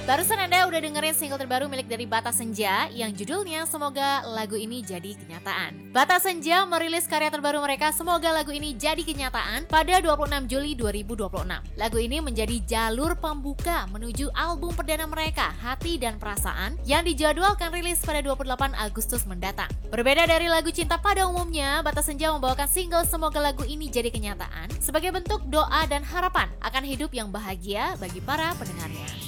Barusan Anda udah dengerin single terbaru milik dari Bata Senja yang judulnya Semoga Lagu Ini Jadi Kenyataan. Bata Senja merilis karya terbaru mereka Semoga Lagu Ini Jadi Kenyataan pada 26 Juli 2026. Lagu ini menjadi jalur pembuka menuju album perdana mereka Hati dan Perasaan yang dijadwalkan rilis pada 28 Agustus mendatang. Berbeda dari lagu cinta pada umumnya, Bata Senja membawakan single Semoga Lagu Ini Jadi Kenyataan sebagai bentuk doa dan harapan akan hidup yang bahagia bagi para pendengarnya.